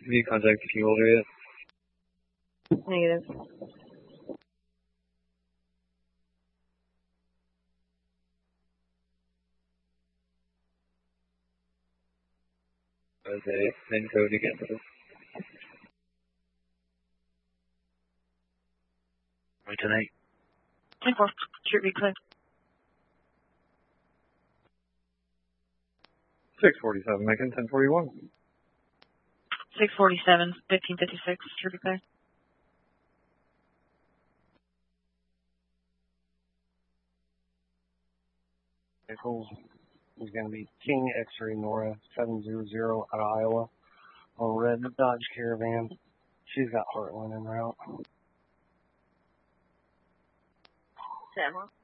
Have you contacted the key holder yet? Negative. Okay, then code again, please. Right tonight. 10-4. Should be clear. 647, Macon, 1041. 647, 1556. Should be clear. Vehicle is going to be King X-Ray Nora 700 out of Iowa on red Dodge Caravan. She's got Heartland en route. 7.